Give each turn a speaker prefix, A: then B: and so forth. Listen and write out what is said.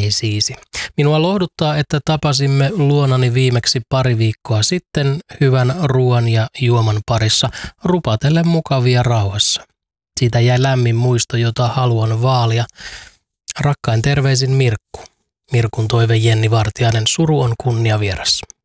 A: ei siisi. Minua lohduttaa, että tapasimme luonani viimeksi pari viikkoa sitten hyvän ruoan ja juoman parissa rupatellen mukavia rauhassa. Siitä jäi lämmin muisto, jota haluan vaalia. Rakkain terveisin Mirkku. Mirkun toive Jenni Vartiainen, suru on kunnia vieras.